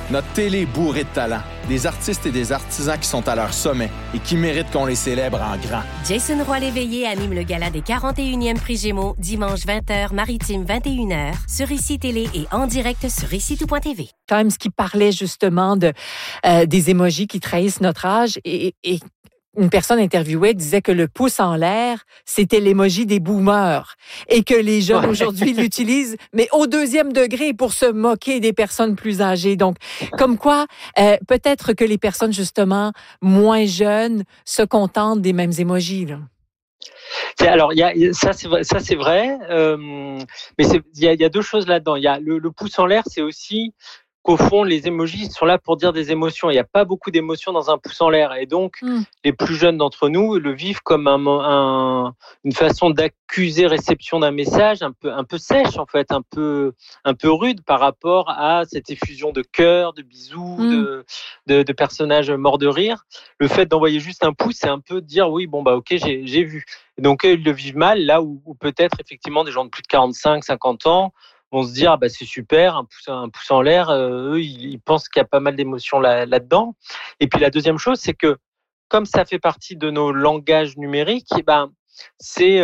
Notre télé est bourrée de talent, des artistes et des artisans qui sont à leur sommet et qui méritent qu'on les célèbre en grand. Jason Roy-Léveillé anime le gala des 41e Prix Gémeaux, dimanche 20h, maritime 21h, sur ICI Télé et en direct sur ICI-Tout.tv. Times qui parlait justement des émojis qui trahissent notre âge et une personne interviewée disait que le pouce en l'air, c'était l'émoji des boomers et que les jeunes aujourd'hui l'utilisent, mais au 2e degré pour se moquer des personnes plus âgées. Donc, comme quoi, peut-être que les personnes justement moins jeunes se contentent des mêmes émojis, là. Alors, ça c'est vrai, mais il y a deux choses là-dedans. Il y a le pouce en l'air, c'est aussi qu'au fond, les émojis sont là pour dire des émotions. Il n'y a pas beaucoup d'émotions dans un pouce en l'air. Et donc, les plus jeunes d'entre nous le vivent comme une façon d'accuser réception d'un message un peu sèche, en fait, un peu rude par rapport à cette effusion de cœur, de bisous, de personnages morts de rire. Le fait d'envoyer juste un pouce, c'est un peu dire oui, bon, bah, ok, j'ai vu. Et donc, ils le vivent mal, là où peut-être, effectivement, des gens de plus de 45, 50 ans vont se dire c'est super, un pouce en l'air, eux ils pensent qu'il y a pas mal d'émotions là-dedans. Et puis la deuxième chose, c'est que comme ça fait partie de nos langages numériques, c'est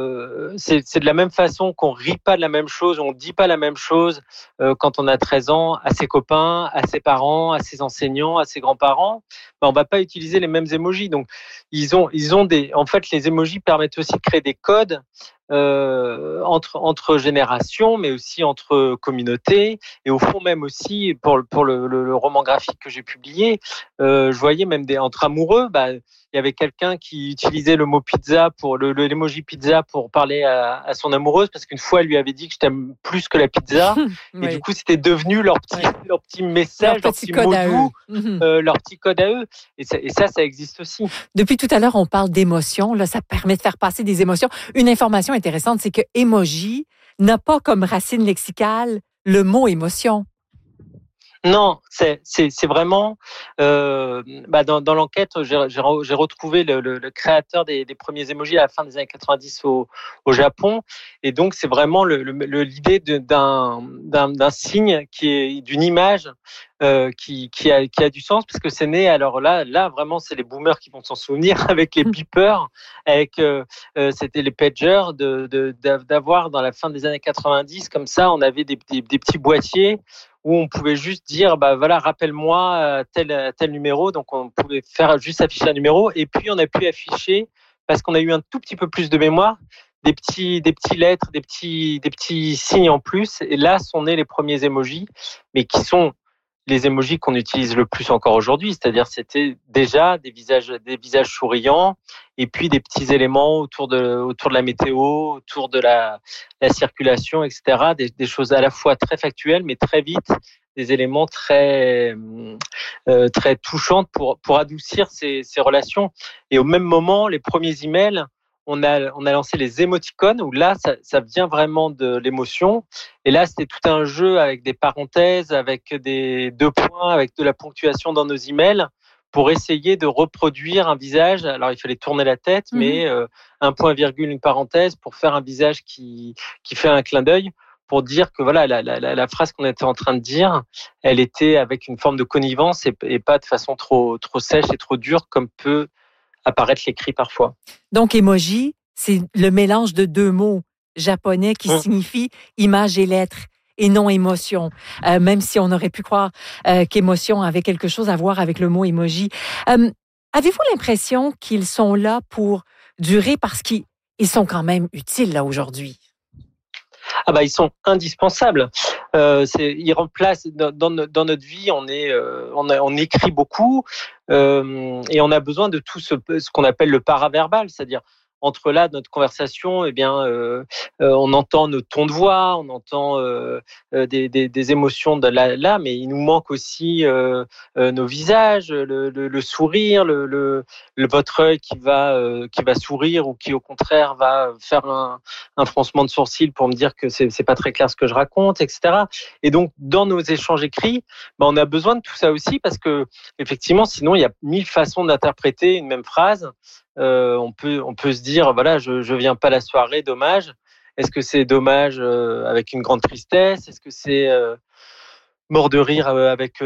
de la même façon qu'on rit pas de la même chose, on dit pas la même chose quand on a 13 ans à ses copains, à ses parents, à ses enseignants, à ses grands-parents. On va pas utiliser les mêmes émojis. Donc en fait, les émojis permettent aussi de créer des codes entre générations, mais aussi entre communautés, et au fond même aussi pour le roman graphique que j'ai publié, je voyais même entre amoureux, il y avait quelqu'un qui utilisait le mot pizza l'emoji pizza pour parler à son amoureuse, parce qu'une fois elle lui avait dit que je t'aime plus que la pizza, oui. Et du coup c'était devenu leur petit message, leur petit mot doux, leur petit code à eux, et ça existe aussi. Depuis tout à l'heure on parle d'émotions, là ça permet de faire passer des émotions. Une information intéressante, c'est que emoji n'a pas comme racine lexicale le mot émotion. Non, c'est vraiment dans l'enquête, j'ai retrouvé le créateur des premiers émojis à la fin des années 90 au Japon, et donc c'est vraiment l'idée d'un signe qui est d'une image qui a du sens, parce que c'est né, alors là vraiment c'est les boomers qui vont s'en souvenir, avec les beepers, avec c'était les pagers, d'avoir dans la fin des années 90, comme ça on avait des petits boîtiers où on pouvait juste dire voilà, rappelle-moi tel numéro. Donc on pouvait faire juste afficher un numéro, et puis on a pu afficher, parce qu'on a eu un tout petit peu plus de mémoire, des petits lettres, des petits signes en plus, et là sont nés les premiers émojis, mais qui sont les émojis qu'on utilise le plus encore aujourd'hui, c'est-à-dire c'était déjà des visages souriants, et puis des petits éléments autour de la météo, autour de la circulation, etc. Des choses à la fois très factuelles, mais très vite des éléments très touchantes pour adoucir ces relations. Et au même moment, les premiers emails, on a lancé les émoticônes, où là, ça vient vraiment de l'émotion. Et là, c'était tout un jeu avec des parenthèses, avec des 2 points, avec de la ponctuation dans nos emails, pour essayer de reproduire un visage. Alors, il fallait tourner la tête, mais un point virgule, une parenthèse, pour faire un visage qui fait un clin d'œil, pour dire que voilà, la phrase qu'on était en train de dire, elle était avec une forme de connivence, et pas de façon trop sèche et trop dure, comme peut apparaître l'écrit parfois. Donc, emoji, c'est le mélange de 2 mots japonais qui signifient image et lettre, et non émotion. Même si on aurait pu croire qu'émotion avait quelque chose à voir avec le mot emoji. Avez-vous l'impression qu'ils sont là pour durer, parce qu'ils sont quand même utiles là aujourd'hui? Ils sont indispensables. Ils remplacent dans notre vie. On écrit beaucoup, et on a besoin de tout ce qu'on appelle le paraverbal, c'est-à-dire entre là notre conversation, on entend nos tons de voix, on entend des émotions de là, mais il nous manque aussi nos visages, le sourire, votre œil qui va sourire, ou qui au contraire va faire un froncement de sourcil pour me dire que c'est pas très clair ce que je raconte, etc. Et donc dans nos échanges écrits, on a besoin de tout ça aussi, parce que effectivement sinon il y a 1000 façons d'interpréter une même phrase. On peut se dire voilà, je viens pas à la soirée, dommage. Est-ce que c'est dommage avec une grande tristesse? Est-ce que c'est mort de rire avec